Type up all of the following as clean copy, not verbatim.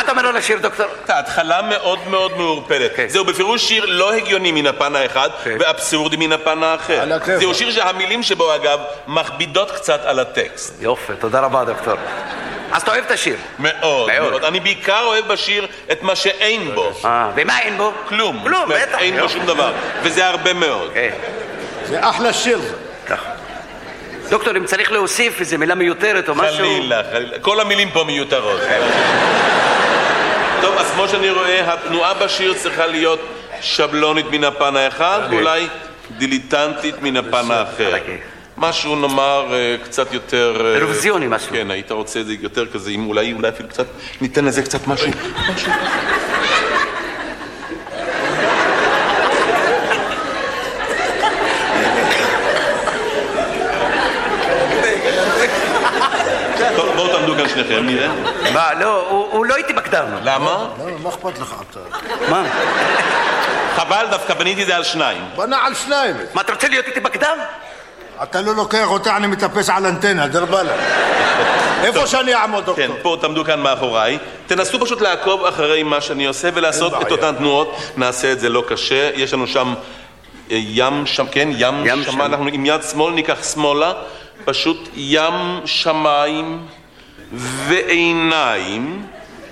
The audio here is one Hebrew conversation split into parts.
מה אתה אומר לו לשיר, דוקטור? ההתחלה מאוד מאוד מעורפלת. זהו בפירוש שיר לא הגיוני מן הפן האחד ואבסורדי מן הפן האחר. זהו שיר שהמילים שבו אגב מכבידות קצת על הטקסט. יופי, תודה רבה דוקטור. אז אתה אוהב את השיר? מאוד, מאוד. אני בעיקר אוהב בשיר את מה שאין בו. ומה אין בו? כלום. כלום, בטח. אין בו שום דבר, וזה הרבה מאוד. זה אחלה שיר. ככה. דוקטור, אם צריך להוסיף איזו מילה מיותרת או משהו... חלילה. כל המילים פה מיותרות. טוב, אז כמו שאני רואה, התנועה בשיר צריכה להיות שבלונית מן הפן האחד, ואולי דיליטנטית מן הפן האחר. משהו נאמר קצת יותר... אירוויזיוני משהו. כן, היית רוצה את זה יותר כזה, אם אולי אפילו קצת, ניתן לזה קצת משהו. טוב, בואו תעמדו כאן שניכם, נראה. מה, לא, הוא לא איתי בקדם. למה? מה אכפת לך אתה? מה? חבל, דווקא בניתי זה על שניים. בנה על שניים. מה, אתה רוצה להיות איתי בקדם? אתה לא לוקח אותה, אני מטפס על אנטנה, דרבלה. איפה שאני אעמוד, דוקטור? כן, פה תעמדו כאן מאחוריי. תנסו פשוט לעקוב אחרי מה שאני עושה ולעשות את אותן תנועות. נעשה את זה לא קשה. יש לנו שם ים שם, כן, ים שם. אנחנו עם יד שמאל ניקח שמאלה. פשוט ים שמיים ועיניים.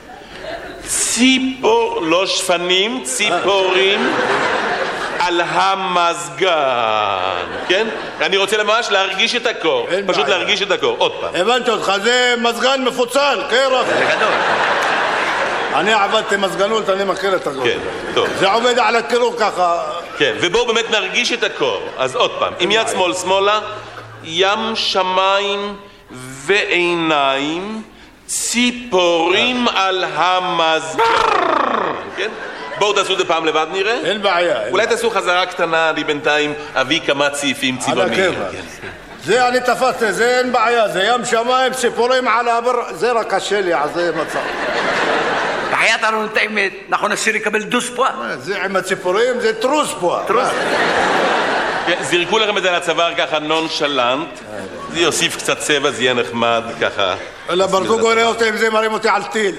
לא שפנים, ציפורים. על המזגן, כן? אני רוצה ממש להרגיש את הקור, פשוט להרגיש את הקור, עוד פעם. הבנתי אותך, זה מזגן מפוצל, קרח. זה גדול. אני עבדתי מזגנות, אני מכיר את הקור. כן, טוב. זה עובד על הקירור ככה. כן, ובואו באמת נרגיש את הקור. אז עוד פעם, עם יד שמאל שמאלה, ים שמיים ועיניים, ציפורים על המזגן, כן? בואו תעשו את זה פעם לבד נראה. אין בעיה. אולי תעשו חזרה קטנה, אני בינתיים אביא כמה צעיפים צבעוניים. זה אני תפסתי, זה אין בעיה, זה ים שמיים, ציפורים על הבר, זה רק קשה לי, אז זה מצב. בחיית לנו את האמת, נכון השיר יקבל דוס פה. זה עם הציפורים, זה טרוס פה. זירקו לכם את זה על הצוואר ככה נונשלנט, זה יוסיף קצת צבע, זה יהיה נחמד ככה. אלא ברדוג רואה אותי עם זה מרים אותי על טיל.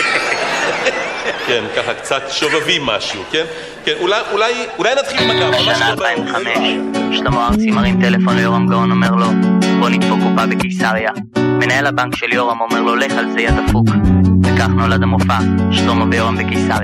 כן, ככה קצת שובבי משהו, כן? כן, אולי נתחיל עם הקו. שנה 2005, שלמה ארצי מרים טלפון ליורם גאון, אומר לו בוא נדפוק קופה בקיסריה. מנהל הבנק של יורם אומר לו לך על זה יא דפוק. וכך נולד המופע שלמה ויורם בקיסריה.